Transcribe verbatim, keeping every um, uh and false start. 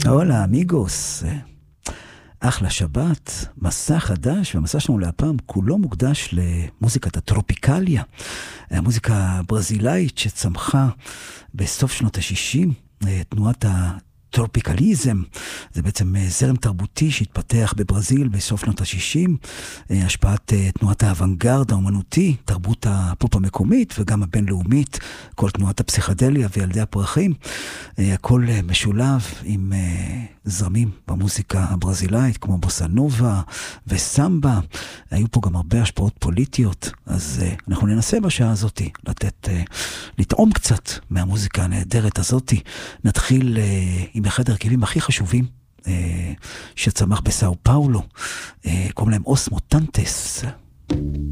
הולה, אמיגוס. אחלה שבת, מסע חדש, והמסע שלנו להפעם כולו מוקדש למוזיקת הטרופיקליה, המוזיקה הברזילאית שצמחה בסוף שנות ה-שישים, תנועת הטרופיקליזם, זה בעצם זרם תרבותי שהתפתח בברזיל בסוף שנות ה-שישים, השפעת תנועת האוונגרד האומנותי, תרבות הפופ המקומית וגם הבינלאומית, כל תנועת הפסיכדליה וילדי הפרחים, הכל משולב עם זרמים במוזיקה הברזילאית, כמו בוסה נובה וסמבה. היו פה גם הרבה השפעות פוליטיות, אז אנחנו ננסה בשעה הזאת לתת, לטעום קצת מהמוזיקה הנהדרת הזאת. נתחיל עם אחד הרכבים הכי חשובים שצמח בסאו פאולו, קוראים להם אוס מוטנטס.